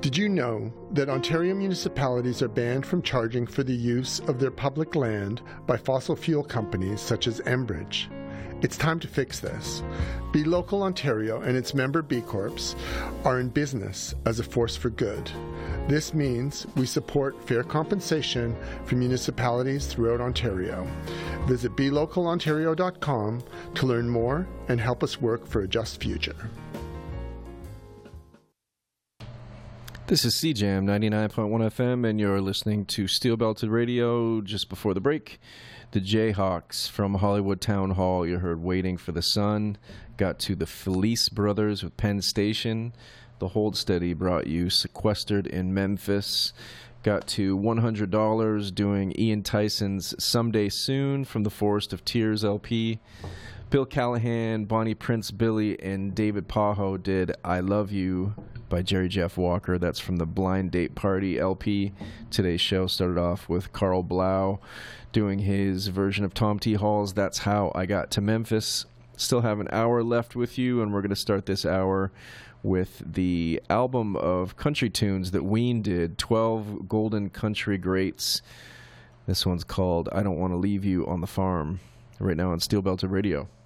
Did you know that Ontario municipalities are banned from charging for the use of their public land by fossil fuel companies such as Enbridge? It's time to fix this. Be Local Ontario and its member B Corps are in business as a force for good. This means we support fair compensation for municipalities throughout Ontario. Visit belocalontario.com to learn more and help us work for a just future. This is CJAM 99.1 FM, and you're listening to Steel Belted Radio. Just before the break, the Jayhawks from Hollywood Town Hall. You heard Waiting for the Sun. Got to the Felice Brothers with Penn Station. The Hold Steady brought you Sequestered in Memphis. Got to $100 doing Ian Tyson's Someday Soon from the Forest of Tears LP. Bill Callahan, Bonnie Prince Billy, and David Pajo did I Love You by Jerry Jeff Walker. That's from the Blind Date Party LP. Today's show started off with Carl Blau doing his version of Tom T. Hall's That's How I Got to Memphis. Still have an hour left with you, and we're going to start this hour with the album of country tunes that Ween did, 12 Golden Country Greats. This one's called I Don't Want to Leave You on the Farm, right now on Steel Belted Radio.